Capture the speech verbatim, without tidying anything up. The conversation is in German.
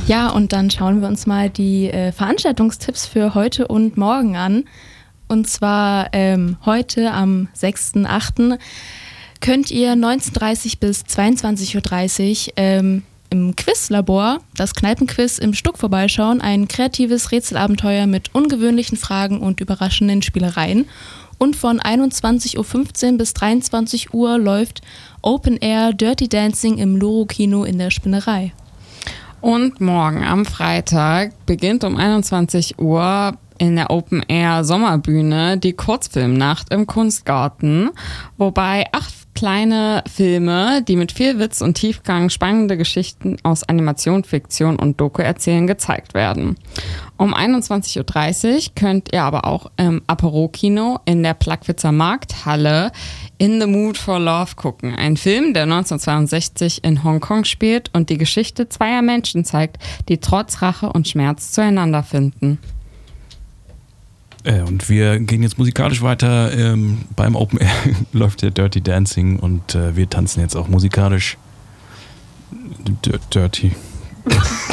Ja, und dann schauen wir uns mal die äh, Veranstaltungstipps für heute und morgen an. Und zwar ähm, heute am sechsten achten könnt ihr neunzehn Uhr dreißig bis zweiundzwanzig Uhr dreißig ähm, im Quizlabor, das Kneipenquiz im Stuck, vorbeischauen. Ein kreatives Rätselabenteuer mit ungewöhnlichen Fragen und überraschenden Spielereien. Und von einundzwanzig Uhr fünfzehn bis dreiundzwanzig Uhr läuft Open Air Dirty Dancing im Loro-Kino in der Spinnerei. Und morgen am Freitag beginnt um einundzwanzig Uhr in der Open Air Sommerbühne die Kurzfilmnacht im Kunstgarten, wobei acht kleine Filme, die mit viel Witz und Tiefgang spannende Geschichten aus Animation, Fiktion und Doku erzählen, gezeigt werden. Um einundzwanzig Uhr dreißig könnt ihr aber auch im Apero-Kino in der Plagwitzer Markthalle In the Mood for Love gucken. Ein Film, der neunzehnhundertzweiundsechzig in Hongkong spielt und die Geschichte zweier Menschen zeigt, die trotz Rache und Schmerz zueinander finden. Äh, und wir gehen jetzt musikalisch weiter. Ähm, beim Open Air läuft der Dirty Dancing und äh, wir tanzen jetzt auch musikalisch. D- Dirty.